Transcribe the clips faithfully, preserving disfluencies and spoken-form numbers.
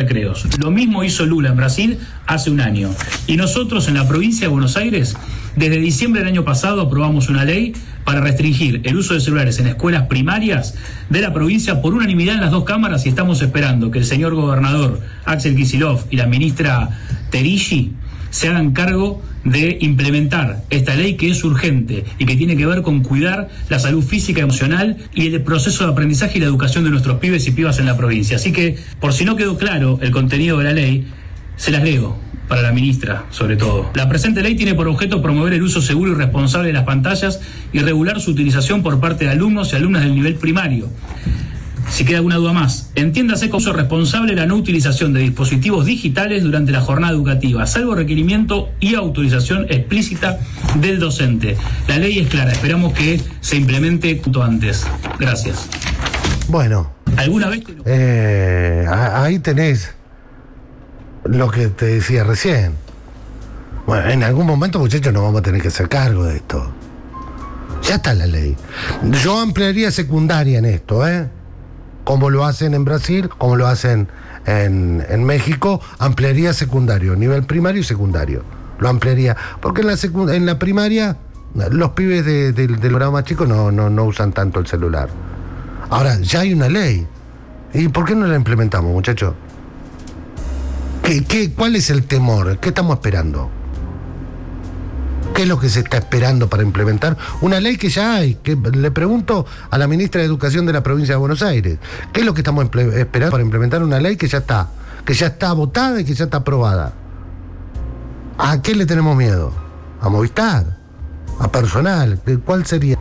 recreos. Lo mismo hizo Lula en Brasil hace un año. Y nosotros en la provincia de Buenos Aires, desde diciembre del año pasado, aprobamos una ley para restringir el uso de celulares en escuelas primarias de la provincia por unanimidad en las dos cámaras, y estamos esperando que el señor gobernador Axel Kicillof y la ministra Terricci se hagan cargo de implementar esta ley, que es urgente y que tiene que ver con cuidar la salud física y emocional y el proceso de aprendizaje y la educación de nuestros pibes y pibas en la provincia. Así que, por si no quedó claro el contenido de la ley, se las leo para la ministra, sobre todo. La presente ley tiene por objeto promover el uso seguro y responsable de las pantallas y regular su utilización por parte de alumnos y alumnas del nivel primario. Si queda alguna duda más, entiéndase como uso responsable la no utilización de dispositivos digitales durante la jornada educativa, salvo requerimiento y autorización explícita del docente. La ley es clara, esperamos que se implemente cuanto antes. Gracias. Bueno, ¿Alguna vez te lo... eh, ahí tenés lo que te decía recién. Bueno, en algún momento, muchachos, nos vamos a tener que hacer cargo de esto. Ya está la ley. Yo ampliaría secundaria en esto, ¿eh? Como lo hacen en Brasil, como lo hacen en, en México, ampliaría secundario, nivel primario y secundario. Lo ampliaría. Porque en la, secund- en la primaria, los pibes de, de, del grado más chico no, no, no usan tanto el celular. Ahora, ya hay una ley. ¿Y por qué no la implementamos, muchachos? ¿Qué, qué, ¿Cuál es el temor? ¿Qué estamos esperando? ¿Qué es lo que se está esperando para implementar una ley que ya hay? Que le pregunto a la ministra de Educación de la provincia de Buenos Aires, ¿qué es lo que estamos esperando para implementar una ley que ya está, que ya está votada y que ya está aprobada? ¿A qué le tenemos miedo? ¿A Movistar? ¿A personal? ¿Cuál sería?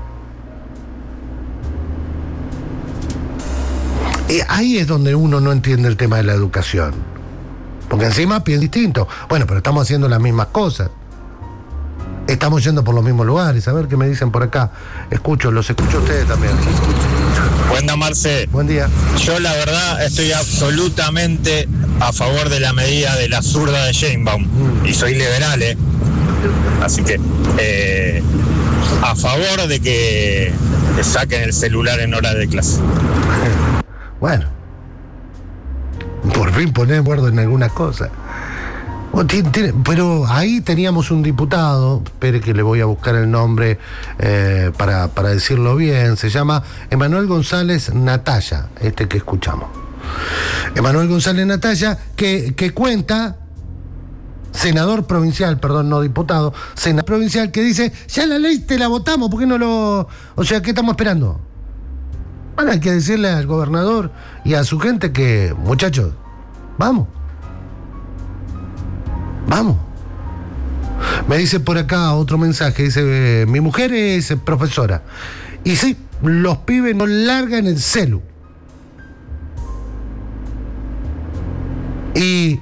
Y ahí es donde uno no entiende el tema de la educación. Porque encima piensa distinto. Bueno, pero estamos haciendo las mismas cosas. Estamos yendo por los mismos lugares. A ver qué me dicen por acá. Escucho, los escucho a ustedes también. Buen día, Marce. Buen día. Yo la verdad estoy absolutamente a favor de la medida de la zurda de Sheinbaum. Mm. Y soy liberal, ¿eh? Así que eh, a favor de que, que saquen el celular en hora de clase. Bueno. Por fin poner de acuerdo en alguna cosa. Pero ahí teníamos un diputado, espere que le voy a buscar el nombre eh, para, para decirlo bien, se llama Emanuel González Natalla, este que escuchamos. Emanuel González Natalla, que, que cuenta, senador provincial, perdón, no diputado, senador provincial, que dice, ya la ley te la votamos, ¿por qué no lo...? O sea, ¿qué estamos esperando? Bueno, hay que decirle al gobernador y a su gente que, muchachos, vamos. Vamos. Me dice por acá otro mensaje, dice, mi mujer es profesora. Y sí, los pibes no largan el celu. Y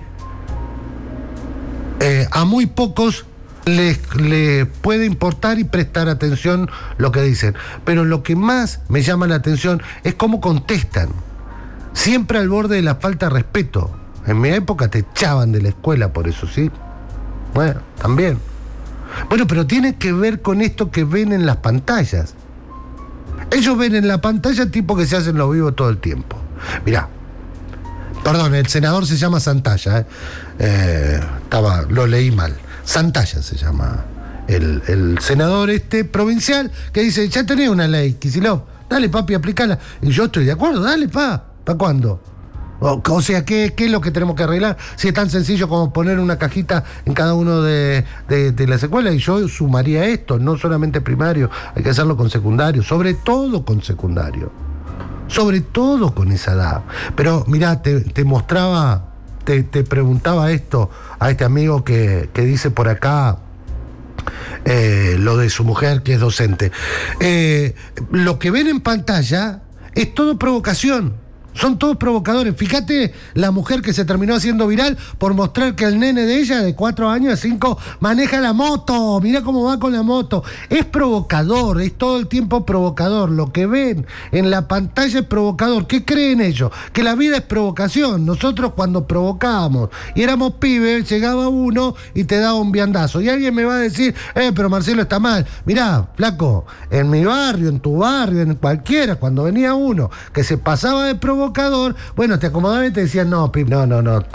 eh, a muy pocos les, les puede importar y prestar atención lo que dicen. Pero lo que más me llama la atención es cómo contestan. Siempre al borde de la falta de respeto. En mi época te echaban de la escuela por eso, ¿sí? Bueno, también. Bueno, pero tiene que ver con esto que ven en las pantallas. Ellos ven en la pantalla tipo que se hacen los vivos todo el tiempo. Mirá, perdón, el senador se llama Santalla, ¿eh? Eh, estaba, lo leí mal. Santalla se llama el, el senador este provincial que dice, ya tenés una ley, Kicillof, dale papi, aplicala. Y yo estoy de acuerdo, dale pa, ¿para cuándo? O, o sea, ¿qué, ¿qué es lo que tenemos que arreglar? Si es tan sencillo como poner una cajita en cada uno de, de, de las escuelas, y yo sumaría esto, no solamente primario, hay que hacerlo con secundario, sobre todo con secundario, sobre todo con esa edad. Pero mirá, te, te mostraba, te, te preguntaba esto a este amigo que, que dice por acá eh, lo de su mujer que es docente. Eh, lo que ven en pantalla es todo provocación. Son todos provocadores. Fíjate la mujer que se terminó haciendo viral por mostrar que el nene de ella, de cuatro años, de cinco, maneja la moto. Mira cómo va con la moto. Es provocador, es todo el tiempo provocador. Lo que ven en la pantalla es provocador. ¿Qué creen ellos? Que la vida es provocación. Nosotros cuando provocábamos y éramos pibes, llegaba uno y te daba un viandazo. Y alguien me va a decir, eh, pero Marcelo está mal. Mirá, flaco, en mi barrio, en tu barrio, en cualquiera, cuando venía uno que se pasaba de provocador, bueno, te acomodaba y te decían, no, Pip, no, no, no,